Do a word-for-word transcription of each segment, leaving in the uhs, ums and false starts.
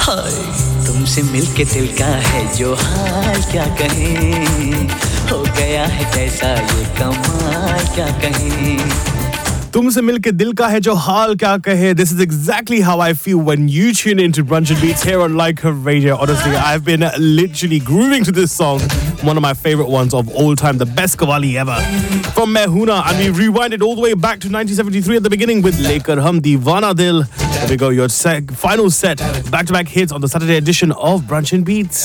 तुमसे मिलके दिल का है जो हाल क्या कहें हो गया है कैसा ये कमाल क्या कहें तुमसे मिलके दिल का है जो हाल क्या कहे. This is exactly how I feel when you tune into Brunch and Beats here on Leica Radio. Honestly, I've been literally grooving to this song. One of my favorite ones of all time. The best Qawwali ever. From Mehuna. And we rewinded all the way back to nineteen seventy-three at the beginning with Lekar Hum Deewana Dil. There we go, your sec- final set. Back-to-back hits on the Saturday edition of Brunch and Beats.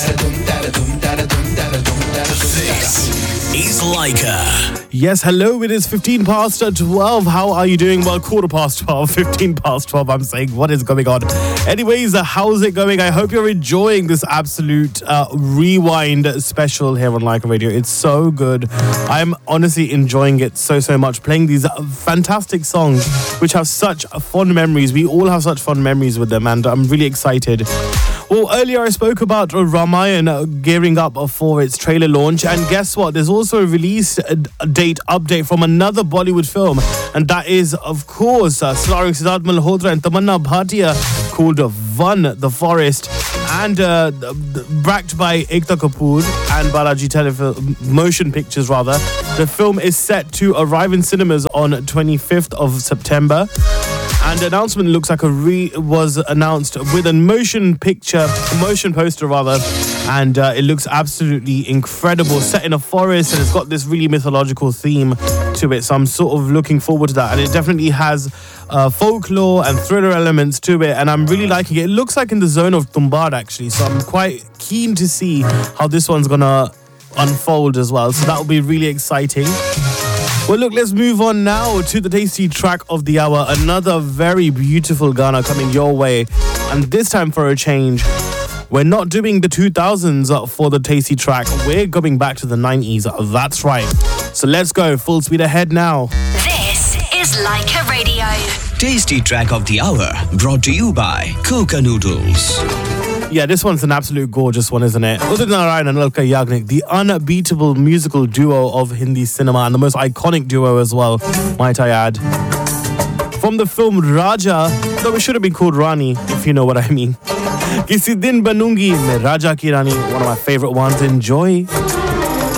This is Leica. Yes, hello, it is fifteen past twelve. How are you doing? Well, quarter past twelve, fifteen past twelve, I'm saying, what is going on? Anyways, uh, how's it going? I hope you're enjoying this absolute uh, rewind special here on Leica Radio. It's so good. I'm honestly enjoying it so, so much. Playing these fantastic songs, which have such fond memories. We all have such fond memories with them, and I'm really excited. Well, earlier I spoke about Ramayan gearing up for its trailer launch, and guess what? There's also a release date update from another Bollywood film, and that is, of course, uh, starring Siddharth Malhotra and Tamanna Bhatia, called Van, the Forest, and uh, backed by Ekta Kapoor and Balaji Telefilm Motion Pictures, rather. The film is set to arrive in cinemas on twenty-fifth of September. And the announcement looks like a re was announced with a motion picture, motion poster rather, and uh, it looks absolutely incredible. Set in a forest, and it's got this really mythological theme to it. So I'm sort of looking forward to that, and it definitely has uh, folklore and thriller elements to it, and I'm really liking it. It looks like in the zone of Tumbad actually, so I'm quite keen to see how this one's gonna unfold as well. So that will be really exciting. Well, look, let's move on now to the tasty track of the hour. Another very beautiful Ghana coming your way. And this time, for a change, we're not doing the two thousands for the tasty track. We're going back to the nineties. That's right. So let's go. Full speed ahead now. This is Leica Radio. Tasty track of the hour brought to you by Coca Noodles. Yeah, this one's an absolute gorgeous one, isn't it? Udit Narayan and Alka Yagnik, the unbeatable musical duo of Hindi cinema, and the most iconic duo as well, might I add. From the film Raja, though it should have been called Rani, if you know what I mean. Kisi Din Banungi, Mein Raja Ki Rani, one of my favorite ones. Enjoy.